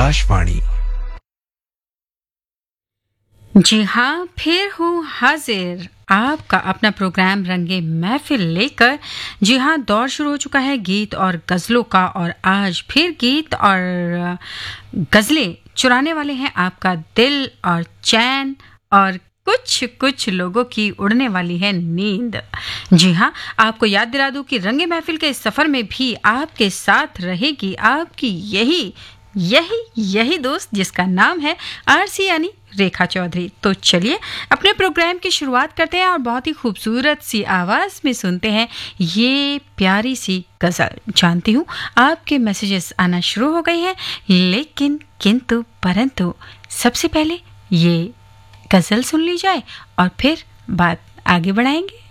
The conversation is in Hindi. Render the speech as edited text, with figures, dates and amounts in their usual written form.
आकाशवाणी। जी हाँ, फिर हूँ हाजिर आपका अपना प्रोग्राम रंगे महफिल लेकर। जी हाँ, दौर शुरू हो चुका है गीत और गज़लों का, और आज फिर गीत और गज़लें चुराने वाले हैं आपका दिल और चैन, और कुछ कुछ लोगों की उड़ने वाली है नींद। जी हाँ, आपको याद दिला दूं कि रंगे महफिल के इस सफ़र में भी आपके साथ रहेगी आपकी यही यही यही दोस्त, जिसका नाम है आरसी यानी रेखा चौधरी। तो चलिए अपने प्रोग्राम की शुरुआत करते हैं और बहुत ही खूबसूरत सी आवाज़ में सुनते हैं ये प्यारी सी गज़ल। जानती हूँ आपके मैसेजेस आना शुरू हो गए हैं, लेकिन किंतु परंतु सबसे पहले ये गज़ल सुन ली जाए और फिर बात आगे बढ़ाएंगे।